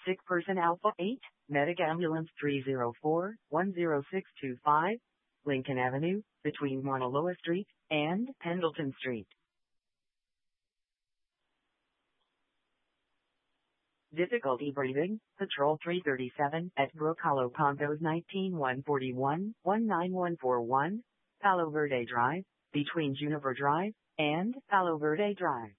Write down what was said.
Sick person Alpha 8, Medic Ambulance 304-10625, Lincoln Avenue, between Mauna Loa Street and Pendleton Street. Difficulty breathing, Patrol 337 at Brook Hollow Condos 19141-19141, Palo Verde Drive, between Juniper Drive and Palo Verde Drive.